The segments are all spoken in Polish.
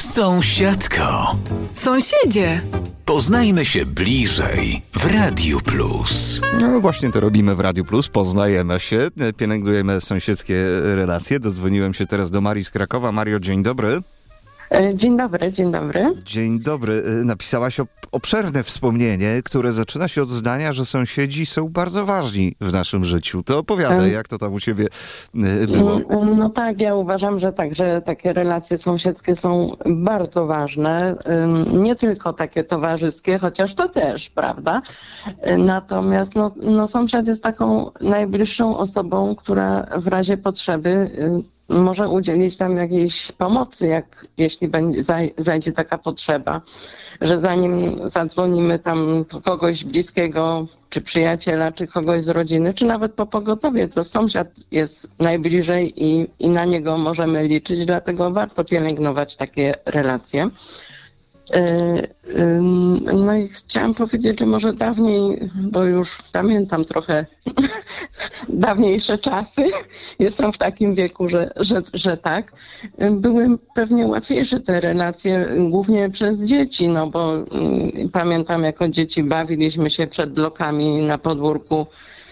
Sąsiadko, Sąsiedzie! poznajmy się bliżej w Radiu Plus. No właśnie to robimy w Radiu Plus, poznajemy się, pielęgnujemy sąsiedzkie relacje. Dodzwoniłem się teraz do Marii z Krakowa. Mario, dzień dobry. Dzień dobry, dzień dobry. Dzień dobry. Napisałaś obszerne wspomnienie, które zaczyna się od zdania, że sąsiedzi są bardzo ważni w naszym życiu. To opowiadaj, jak to tam u ciebie było. No tak, ja uważam, że tak, że takie relacje sąsiedzkie są bardzo ważne. Nie tylko takie towarzyskie, chociaż to też, prawda? Natomiast sąsiad jest taką najbliższą osobą, która w razie potrzeby może udzielić tam jakiejś pomocy, jeśli zajdzie taka potrzeba, że zanim zadzwonimy tam po kogoś bliskiego, czy przyjaciela, czy kogoś z rodziny, czy nawet po pogotowie, to sąsiad jest najbliżej i na niego możemy liczyć, dlatego warto pielęgnować takie relacje. No i chciałam powiedzieć, że może dawniej, bo już pamiętam trochę dawniejsze czasy, jestem w takim wieku, że tak, były pewnie łatwiejsze te relacje, głównie przez dzieci, no bo pamiętam, jako dzieci bawiliśmy się przed blokami na podwórku,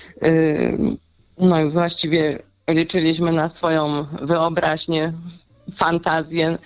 no i właściwie liczyliśmy na swoją wyobraźnię, fantazję,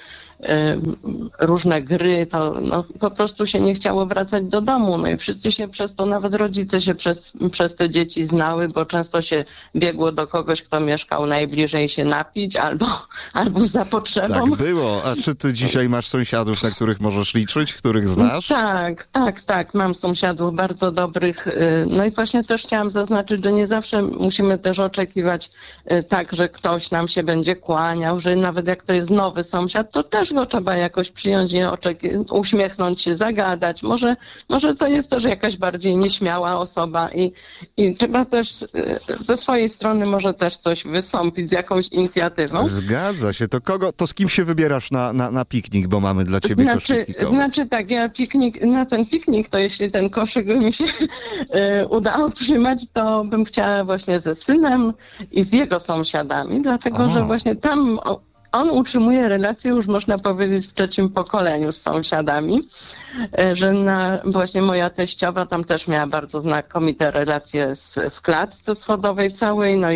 różne gry, to po prostu się nie chciało wracać do domu. No i wszyscy się przez to, nawet rodzice się przez te dzieci znały, bo często się biegło do kogoś, kto mieszkał najbliżej, się napić albo za potrzebą. Tak było. A czy ty dzisiaj masz sąsiadów, na których możesz liczyć, których znasz? Tak. Mam sąsiadów bardzo dobrych. No i właśnie też chciałam zaznaczyć, że nie zawsze musimy też oczekiwać tak, że ktoś nam się będzie kłaniał, że nawet jak to jest nowy sąsiad, to też go trzeba jakoś przyjąć, uśmiechnąć się, zagadać. Może to jest też jakaś bardziej nieśmiała osoba i trzeba też ze swojej strony może też coś wystąpić z jakąś inicjatywą. Zgadza się. To z kim się wybierasz na piknik, bo mamy dla ciebie koszyk piknikowy? Znaczy tak, ja na ten piknik, to jeśli ten koszyk by mi się udało trzymać, to bym chciała właśnie ze synem i z jego sąsiadami, dlatego że właśnie tam on utrzymuje relacje, już można powiedzieć, w trzecim pokoleniu z sąsiadami, że właśnie moja teściowa tam też miała bardzo znakomite relacje w klatce schodowej całej, no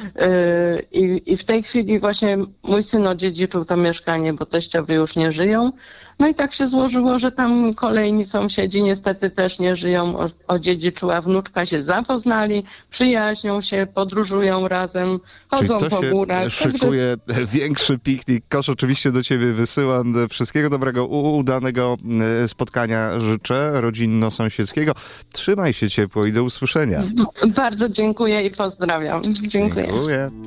i w tej chwili właśnie mój syn odziedziczył to mieszkanie, bo teściowie już nie żyją. No i tak się złożyło, że tam kolejni sąsiedzi niestety też nie żyją. Odziedziczyła wnuczka, się zapoznali, przyjaźnią się, podróżują razem, chodzą po górach. Szykuje większy piknik. Kosz oczywiście do ciebie wysyłam. Wszystkiego dobrego, udanego spotkania życzę, rodzinno-sąsiedzkiego. Trzymaj się ciepło i do usłyszenia. Bardzo dziękuję i pozdrawiam. Dziękuję.